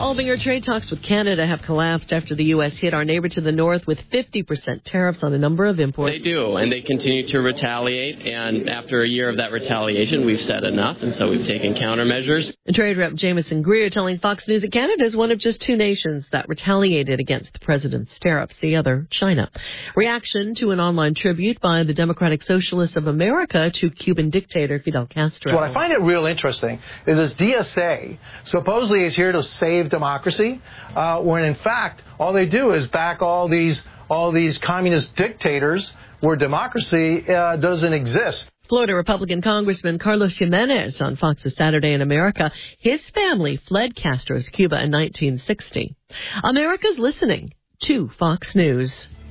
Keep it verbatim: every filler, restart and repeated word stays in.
Albinger, trade talks with Canada have collapsed after the U S hit our neighbor to the north with fifty percent tariffs on a number of imports. They do, and they continue to retaliate. And after a year of that retaliation, we've said enough, and so we've taken countermeasures. And Trade Rep Jameson Greer telling Fox News that Canada is one of just two nations that retaliated against the president's tariffs, the other, China. Reaction to an online tribute by the Democratic Socialists of America to Cuban dictator Fidel Castro. What I find it real interesting is this D S A supposedly is here to save democracy, uh, when in fact all they do is back all these all these communist dictators where democracy uh, doesn't exist. Florida Republican Congressman Carlos Jimenez on Fox's Saturday in America. His family fled Castro's Cuba in nineteen sixty. America's listening to Fox News.